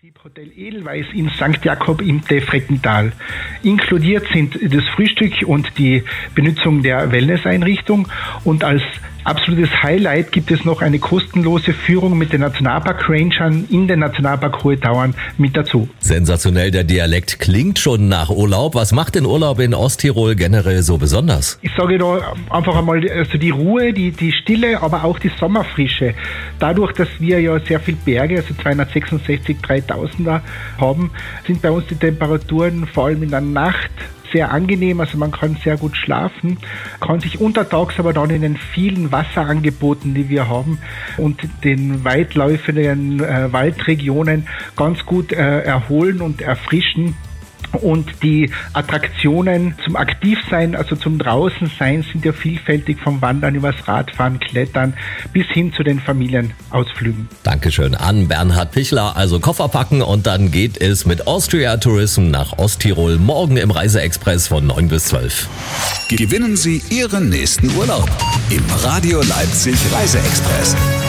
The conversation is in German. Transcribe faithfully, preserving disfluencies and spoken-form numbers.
Hotel Edelweiss in Sankt Jakob im Teffreckental. Inkludiert sind das Frühstück und die Benutzung der Wellnesseinrichtung, und als absolutes Highlight gibt es noch eine kostenlose Führung mit den Nationalpark-Rangern in den Nationalpark Hohe Tauern mit dazu. Sensationell, der Dialekt klingt schon nach Urlaub. Was macht den Urlaub in Osttirol generell so besonders? Ich sage da einfach einmal, also die Ruhe, die, die Stille, aber auch die Sommerfrische. Dadurch, dass wir ja sehr viel Berge, also zweihundertsechsundsechzig dreitausender haben, sind bei uns die Temperaturen vor allem in der Nacht sehr angenehm, also man kann sehr gut schlafen, kann sich untertags aber dann in den vielen Wasserangeboten, die wir haben, und den weitläufigen äh, Waldregionen ganz gut äh, erholen und erfrischen. Und die Attraktionen zum Aktivsein, also zum Draußensein, sind ja vielfältig, vom Wandern übers Radfahren, Klettern bis hin zu den Familienausflügen. Dankeschön an Bernhard Pichler. Also Koffer packen und dann geht es mit Austria Tourism nach Osttirol morgen im Reiseexpress von neun bis zwölf. Gewinnen Sie Ihren nächsten Urlaub im Radio Leipzig Reiseexpress.